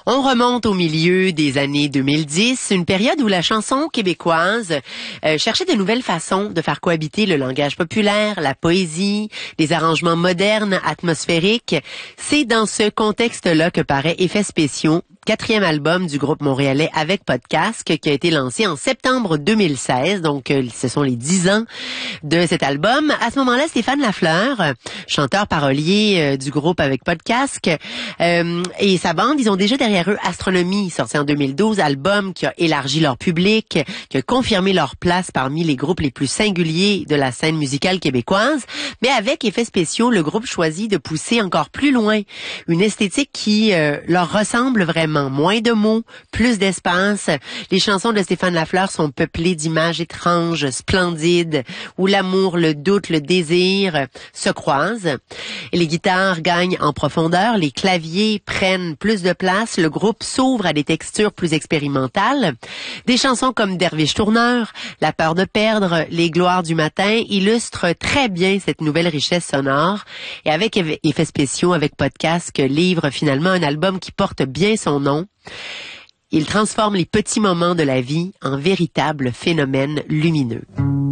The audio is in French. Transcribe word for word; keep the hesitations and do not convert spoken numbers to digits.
On remonte au milieu des années deux mille dix, une période où la chanson québécoise euh, cherchait de nouvelles façons de faire cohabiter le langage populaire, la poésie, les arrangements modernes, atmosphériques. C'est dans ce contexte-là que paraît Effets spéciaux, quatrième album du groupe montréalais Avec Podcast, qui a été lancé en septembre deux mille seize. Donc, euh, ce sont les dix ans de cet album. À ce moment-là, Stéphane Lafleur, chanteur parolier euh, du groupe Avec Podcast, euh, et sa bande, ils ont déjà derrière eux Astronomie, sorti en deux mille douze, album qui a élargi leur public, qui a confirmé leur place parmi les groupes les plus singuliers de la scène musicale québécoise. Mais avec Effets spéciaux, le groupe choisit de pousser encore plus loin une esthétique qui euh, leur ressemble vraiment. Moins de mots, plus d'espace. Les chansons de Stéphane Lafleur sont peuplées d'images étranges, splendides, où l'amour, le doute, le désir se croisent. Et les guitares gagnent en profondeur, les claviers prennent plus de place, le groupe s'ouvre à des textures plus expérimentales. Des chansons comme Derviche Tourneur, La peur de perdre, Les gloires du matin illustrent très bien cette nouvelle richesse sonore. Et avec Effets spéciaux, avec Podcast, que livre finalement un album qui porte bien son nom. Il transforme les petits moments de la vie en véritables phénomènes lumineux.